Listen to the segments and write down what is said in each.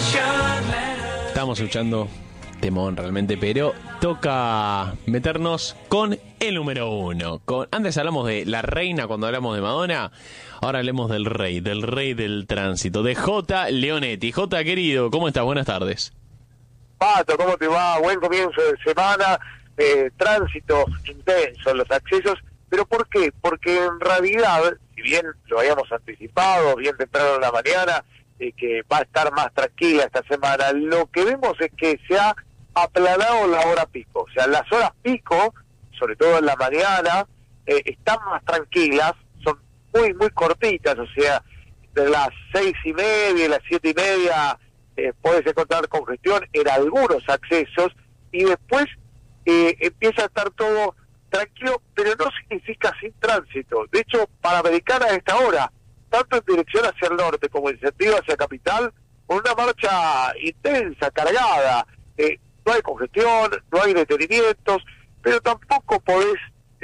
Estamos escuchando temón realmente, pero toca meternos con el número uno. Antes hablamos de la reina cuando hablamos de Madonna, ahora hablemos del rey del tránsito, de J. Leonetti. J, querido, ¿cómo estás? Buenas tardes. Pato, ¿cómo te va? Buen comienzo de semana, tránsito intenso, los accesos, pero ¿por qué? Porque en realidad, si bien lo habíamos anticipado, bien temprano en la mañana, que va a estar más tranquila esta semana, lo que vemos es que se ha aplanado la hora pico, o sea, las horas pico, sobre todo en la mañana, están más tranquilas, son muy cortitas, o sea, de las 6:30 y las 7:30 puedes encontrar congestión en algunos accesos y después empieza a estar todo tranquilo, pero no significa sin tránsito. De hecho, Panamericana a esta hora, tanto en dirección hacia el norte como en sentido hacia Capital, con una marcha intensa, cargada, no hay congestión, no hay detenimientos, pero tampoco podés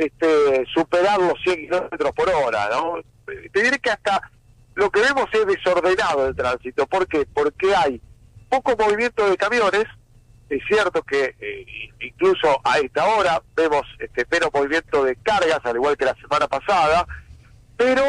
superar los 100 kilómetros por hora, ¿no? Te diré que hasta lo que vemos es desordenado el tránsito. ¿Por qué? Porque hay poco movimiento de camiones. Es cierto que incluso a esta hora vemos menos movimiento de cargas, al igual que la semana pasada, pero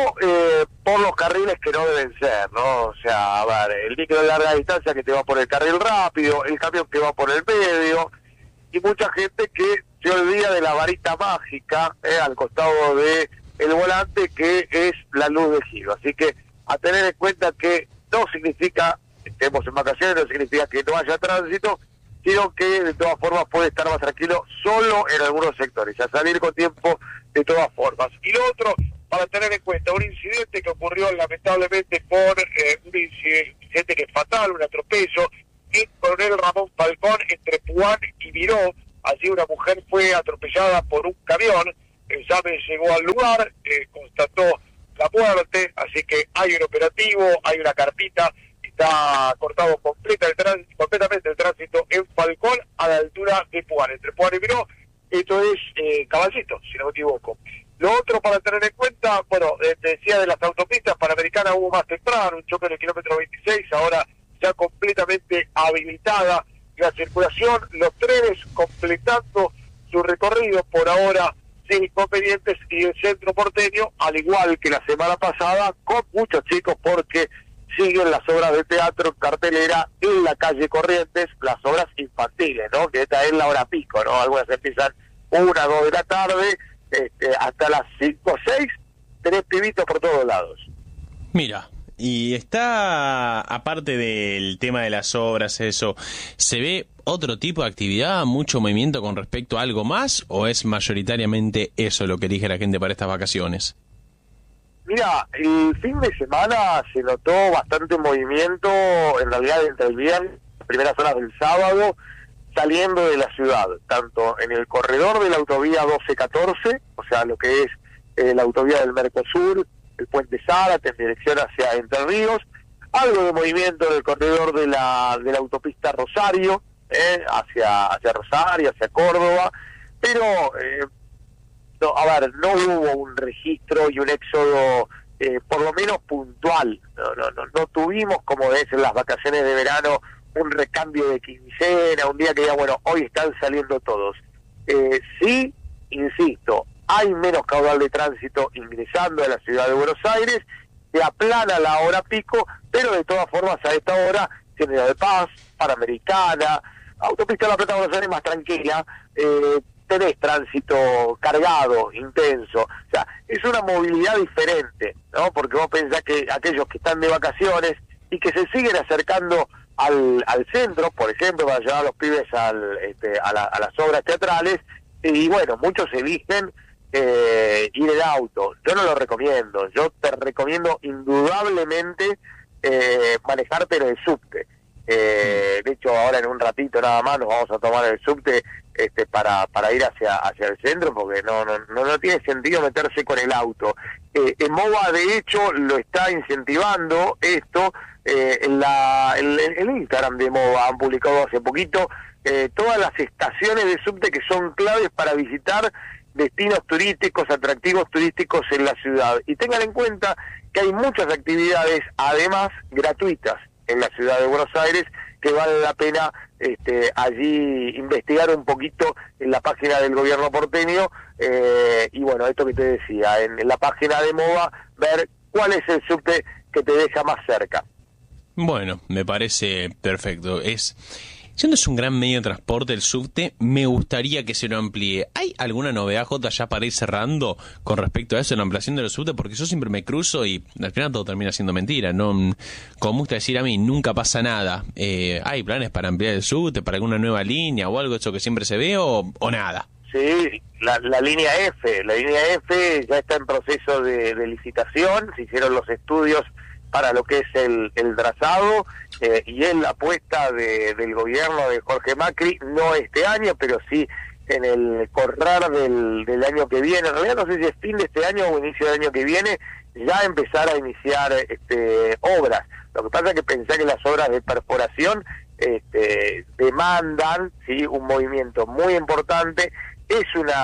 por los carriles que no deben ser, ¿no? O sea, a ver, el micro de larga distancia que te va por el carril rápido, el camión que va por el medio, y mucha gente que se olvida de la varita mágica al costado de el volante, que es la luz de giro. Así que a tener en cuenta que no significa que estemos en vacaciones, no significa que no haya tránsito, sino que de todas formas puede estar más tranquilo solo en algunos sectores, a salir con tiempo de todas formas. Y lo otro, para tener en cuenta, un incidente que ocurrió lamentablemente por un incidente que es fatal, un atropello, en Coronel Ramón Falcón, entre Puan y Miró. Allí una mujer fue atropellada por un camión, el SAME llegó al lugar, constató la muerte, así que hay un operativo, hay una carpita, está cortado completamente el tránsito en Falcón a la altura de Puan, entre Puan y Miró. Esto es Caballito, si no me equivoco. Lo otro para tener en cuenta, bueno, te decía de las autopistas, Panamericana hubo más temprano, un choque en el kilómetro 26, ahora ya completamente habilitada la circulación, los trenes completando su recorrido, por ahora sin inconvenientes, y el centro porteño, al igual que la semana pasada, con muchos chicos porque siguen las obras de teatro, cartelera en la calle Corrientes, las obras infantiles, ¿no? Que esta es la hora pico, ¿no? Algunas empiezan 1, 2 de la tarde, hasta las 5 o 6, tenés pibitos por todos lados. Mira, y está, aparte del tema de las obras, eso, ¿se ve otro tipo de actividad, mucho movimiento con respecto a algo más, o es mayoritariamente eso lo que elige la gente para estas vacaciones? Mira, el fin de semana se notó bastante movimiento, en realidad entre el viernes, las primeras horas del sábado, saliendo de la ciudad, tanto en el corredor de la autovía 1214, o sea, lo que es la autovía del Mercosur, el puente Zárate en dirección hacia Entre Ríos, algo de movimiento en el corredor de la autopista Rosario, hacia Rosario, hacia Córdoba, pero no, a ver, no hubo un registro y un éxodo por lo menos puntual, no tuvimos, como es en las vacaciones de verano, un recambio de quincena, un día que diga, bueno, hoy están saliendo todos. Sí, insisto, hay menos caudal de tránsito ingresando a la ciudad de Buenos Aires, se aplana la hora pico, pero de todas formas a esta hora, General de Paz, Panamericana, Autopista de la Plata, Buenos Aires más tranquila, tenés tránsito cargado, intenso, o sea, es una movilidad diferente, ¿no? Porque vos pensás que aquellos que están de vacaciones y que se siguen acercando al centro, por ejemplo, para llevar a los pibes a las obras teatrales, y bueno, muchos eligen ir en auto. Yo no lo recomiendo, yo te recomiendo indudablemente manejarte en el subte. De hecho, ahora en un ratito nada más nos vamos a tomar el subte para ir hacia el centro, porque no tiene sentido meterse con el auto. En MOVA, de hecho, lo está incentivando esto. El Instagram de MOVA han publicado hace poquito todas las estaciones de subte que son claves para visitar destinos turísticos, atractivos turísticos en la ciudad. Y tengan en cuenta que hay muchas actividades, además, gratuitas, en la ciudad de Buenos Aires, que vale la pena allí investigar un poquito en la página del gobierno porteño, y bueno, esto que te decía, en la página de MOVA, ver cuál es el subte que te deja más cerca. Bueno, me parece perfecto. Siendo es un gran medio de transporte el subte, me gustaría que se lo amplíe. ¿Hay alguna novedad, Jota, ya para ir cerrando con respecto a eso, la ampliación del subte? Porque yo siempre me cruzo y al final todo termina siendo mentira. No, como me gusta decir a mí, nunca pasa nada. ¿Hay planes para ampliar el subte, para alguna nueva línea o algo, eso que siempre se ve, o nada? Sí, la línea F ya está en proceso de licitación, se hicieron los estudios para lo que es el trazado, y es la apuesta del gobierno de Jorge Macri, no este año, pero sí en el correr del año que viene. En realidad no sé si es fin de este año o inicio del año que viene, ya empezar a iniciar obras. Lo que pasa es que pensé que las obras de perforación demandan, ¿sí?, un movimiento muy importante. Es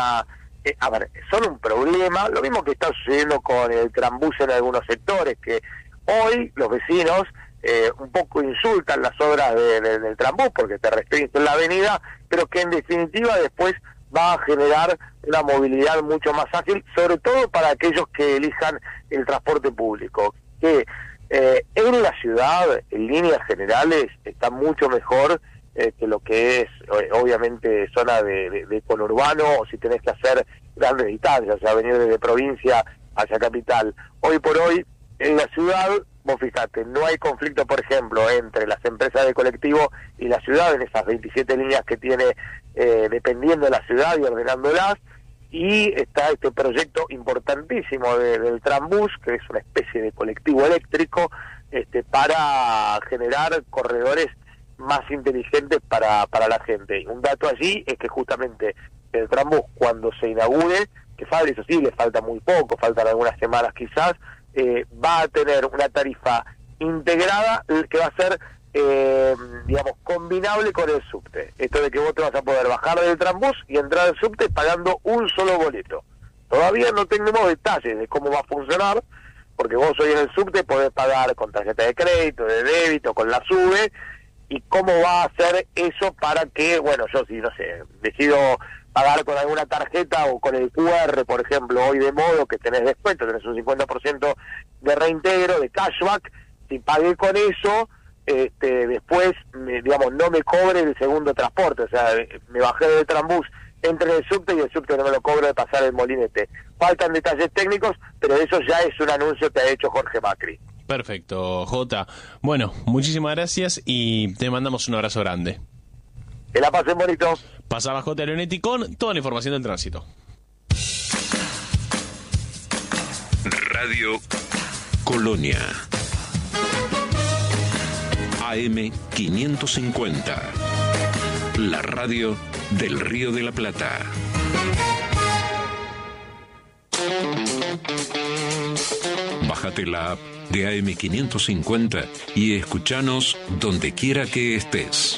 son un problema, lo mismo que está sucediendo con el trambús en algunos sectores, que hoy los vecinos un poco insultan las obras del trambús porque te restringen la avenida, pero que en definitiva después va a generar una movilidad mucho más ágil, sobre todo para aquellos que elijan el transporte público, que en la ciudad, en líneas generales, está mucho mejor que lo que es obviamente zona de conurbano, o si tenés que hacer grandes distancias, o sea, venir desde provincia hacia capital. Hoy por hoy, en la ciudad, vos fijate, no hay conflicto, por ejemplo, entre las empresas de colectivo y la ciudad, en esas 27 líneas que tiene dependiendo de la ciudad y ordenándolas, y está este proyecto importantísimo del Trambús, que es una especie de colectivo eléctrico, para generar corredores más inteligentes para la gente. Y un dato allí es que justamente el Trambús, cuando se inaugure, que falta, eso sí, le falta muy poco, faltan algunas semanas quizás, va a tener una tarifa integrada que va a ser, digamos, combinable con el subte. Esto de que vos te vas a poder bajar del Trambús y entrar al subte pagando un solo boleto. Todavía no tenemos detalles de cómo va a funcionar, porque vos hoy en el subte podés pagar con tarjeta de crédito, de débito, con la SUBE, y cómo va a ser eso para que, bueno, yo si, no sé, decido pagar con alguna tarjeta o con el QR, por ejemplo, hoy de modo que tenés descuento, tenés un 50% de reintegro, de cashback, si pagué con eso, después, digamos, no me cobre el segundo transporte, o sea, me bajé del Trambús, entre en el subte y el subte no me lo cobro de pasar el molinete. Faltan detalles técnicos, pero eso ya es un anuncio que ha hecho Jorge Macri. Perfecto, Jota. Bueno, muchísimas gracias y te mandamos un abrazo grande. Que la pasen bonito. Pasaba Jota Leonetti con toda la información del tránsito. Radio Colonia. AM 550. La radio del Río de la Plata. Bájate la app de AM550 y escuchanos donde quiera que estés.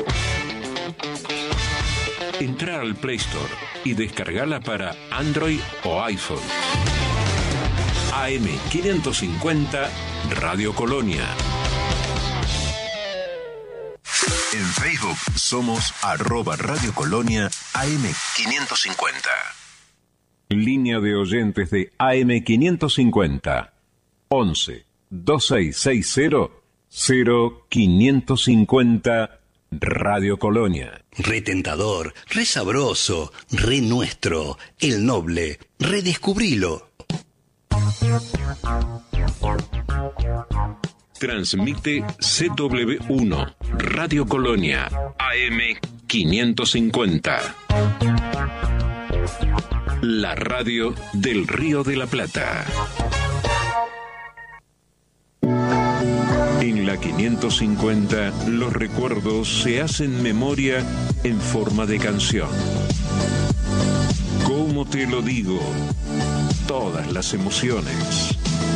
Entra al Play Store y descargala para Android o iPhone. AM550 Radio Colonia. En Facebook somos @Radio Colonia AM550. Línea de oyentes de AM550. 11 2660 0550 Radio Colonia. Retentador, re sabroso, re nuestro, el noble, redescubrilo. Transmite CW1 Radio Colonia AM550. La radio del Río de la Plata. En la 550, los recuerdos se hacen memoria en forma de canción. ¿Cómo te lo digo? Todas las emociones.